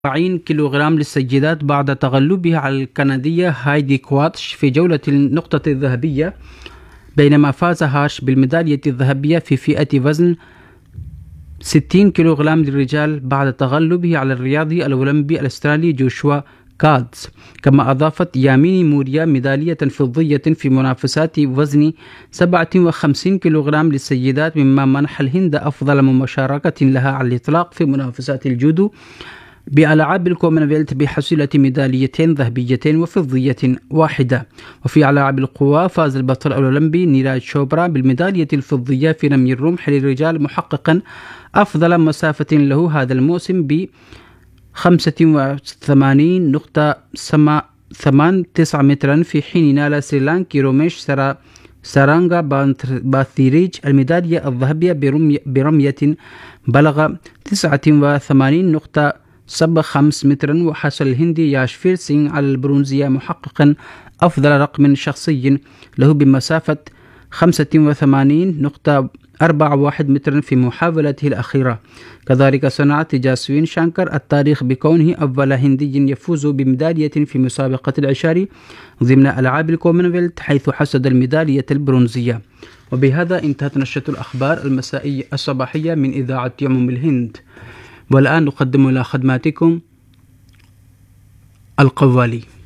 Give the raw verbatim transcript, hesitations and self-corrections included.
أربعين كيلوغرام للسيدات بعد تغلبها على الكندية هايدي كواتش في جولة النقطة الذهبية، بينما فاز هاش بالميدالية الذهبية في فئة وزن ستين كيلوغرام للرجال بعد تغلبه على الرياضي الأولمبي الأسترالي جوشوا كادز. كما أضافت ياميني موريا ميدالية فضية في منافسات وزن سبعة وخمسين كيلوغرام للسيدات، مما منح الهند أفضل مشاركة لها على الإطلاق في منافسات الجودو بألعاب الكومنولث بحصيلة ميداليتين ذهبيتين وفضية واحدة. وفي ألعاب القوى فاز البطل الأولمبي نيراج شوبرا بالميدالية الفضية في رمي الرمح للرجال، محققا أفضل مسافة له هذا الموسم ب خمسة وثمانين نقطة ثمانية تسعة مترا، في حين نال سريلانكي روميش سرا سارانغا باثيريج الميدالية الذهبية برمي برمية بلغ تسعة وثمانين نقطة سبعة خمسة مترا. وحصل الهندي ياشفير سينغ على البرونزية، محققا أفضل رقم شخصي له بمسافة خمسة وثمانين نقطة أربعة واحد مترا في محاولته الأخيرة. كذلك صنعت جاسوين شانكر التاريخ بكونه أول هندي يفوز بميدالية في مسابقة العشار ضمن ألعاب الكومنولث، حيث حصد الميدالية البرونزية. وبهذا انتهت نشرة الأخبار المسائية الصباحية من إذاعة يوم الهند، والآن نقدم إلى خدماتكم القوالي.